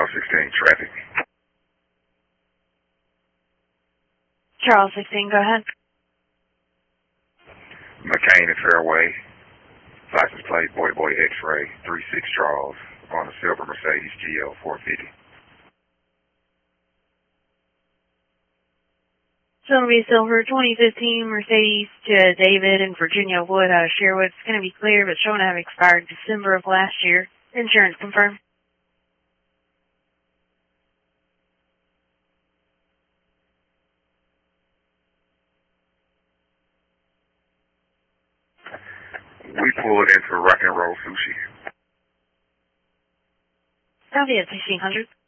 Charles 16, traffic. Charles 16, go ahead. McCain and Fairway. License plate, Boy X-ray, 36 Charles, on a silver Mercedes GL 450. It's going to be a silver 2015 Mercedes to David in Virginia Wood out of Sherwood. It's going to be clear, but showing to have expired December of last year. Insurance confirmed. We pulled into Rock and Roll Sushi. That'll be at 1600.